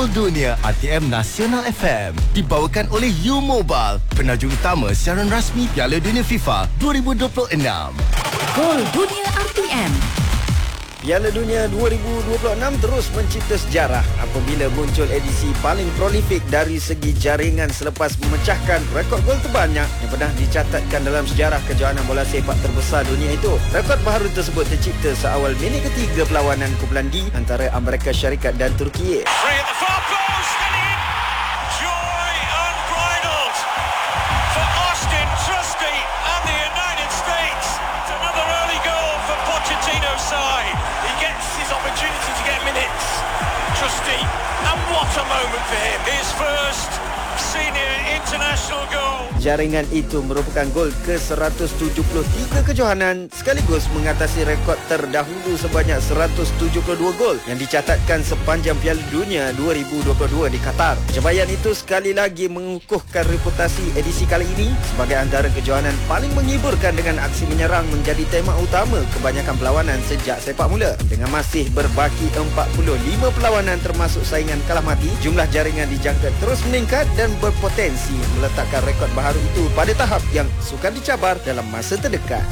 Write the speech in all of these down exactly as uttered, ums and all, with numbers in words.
Gol Dunia R T M Nasional F M dibawakan oleh U Mobile, penajuk utama siaran rasmi Piala Dunia FIFA dua ribu dua puluh enam. Gol Dunia R T M. Piala Dunia dua ribu dua puluh enam terus mencipta sejarah apabila muncul edisi paling prolifik dari segi jaringan selepas memecahkan rekod gol terbanyak yang pernah dicatatkan dalam sejarah kejohanan bola sepak terbesar dunia itu. Rekod baru tersebut tercipta seawal minit ketiga perlawanan kumpulan D antara Amerika Syarikat dan Turki. Opportunity to get minutes. Trusty, and what a moment for him. His first senior international goal. Jaringan itu merupakan gol ke seratus tujuh puluh tiga kejohanan sekaligus mengatasi rekod terdahulu sebanyak seratus tujuh puluh dua gol yang dicatatkan sepanjang Piala Dunia dua ribu dua puluh dua di Qatar. Pencapaian itu sekali lagi mengukuhkan reputasi edisi kali ini sebagai antara kejohanan paling menghiburkan dengan aksi menyerang menjadi tema utama kebanyakan perlawanan sejak sepak mula. Dengan masih berbaki empat puluh lima perlawanan termasuk saingan kalah mati, jumlah jaringan dijangka terus meningkat dan berpotensi meletakkan rekod baharu itu pada tahap yang sukar dicabar dalam masa terdekat.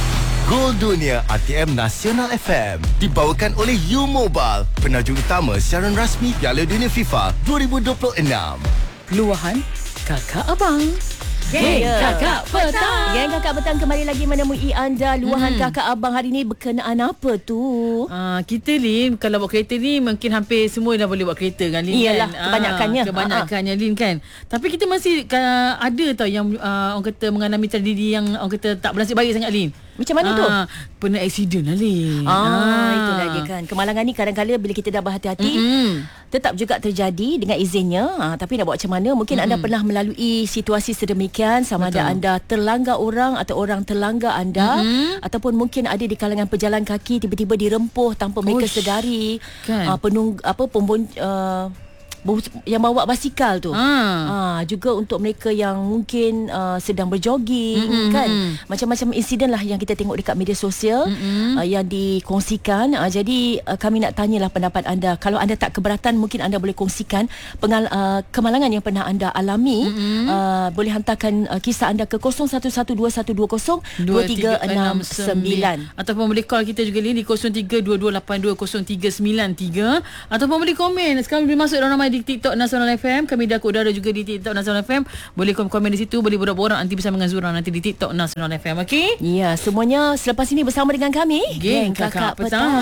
Gol Dunia R T M Nasional F M dibawakan oleh U Mobile, penajuk utama siaran rasmi Piala Dunia FIFA dua ribu dua puluh enam. Luahan Kakak Abang. Geng yeah. Kakak Petang. Geng Kakak Petang kembali lagi menemui anda. Luahan hmm. Kakak Abang hari ni berkenaan apa tu? Uh, kita Lin, kalau buat kereta ni mungkin hampir semua dah boleh buat kereta kan Lin. Iyalah, kan? kebanyakannya. Uh, kebanyakannya uh-huh. Lin kan. Tapi kita masih uh, ada tau yang uh, orang kata mengalami tragedi yang orang kata tak bernasib baik sangat Lin. Macam mana uh, tu? Pernah aksiden lah Lin. Ah, uh. Itulah dia kan. Kemalangan ni kadang-kadang bila kita dah berhati-hati mm-hmm. tetap juga terjadi dengan izinnya. Uh, tapi nak buat macam mana? Mungkin mm-hmm. anda pernah melalui situasi sedemikian, sama Betul. ada anda terlanggar orang atau orang terlanggar anda, mm-hmm. ataupun mungkin ada di kalangan pejalan kaki tiba-tiba dirempuh tanpa Ush. mereka sedari. Kan? Uh, penung apa pembon uh, yang bawa basikal tu. Ha. Ha, juga untuk mereka yang mungkin uh, sedang berjoging, mm-hmm. kan. Macam-macam insiden lah yang kita tengok dekat media sosial, mm-hmm. uh, yang dikongsikan. Uh, jadi uh, kami nak tanyalah pendapat anda. Kalau anda tak keberatan, mungkin anda boleh kongsikan pengal- uh, kemalangan yang pernah anda alami. Mm-hmm. Uh, boleh hantarkan uh, kisah anda ke kosong satu satu dua satu dua kosong dua tiga enam sembilan ataupun boleh call kita juga ni di kosong tiga dua dua lapan dua kosong tiga sembilan tiga ataupun boleh komen. Sekarang boleh masuk dalam ramai di TikTok Nasional F M. Kami dah ke udara juga di TikTok Nasional F M. Boleh komen di situ, boleh borak-borak nanti bersama dengan Zura nanti di TikTok Nasional F M. Okey? Ya, semuanya selepas ini bersama dengan kami Geng Kakak, Kakak Petang.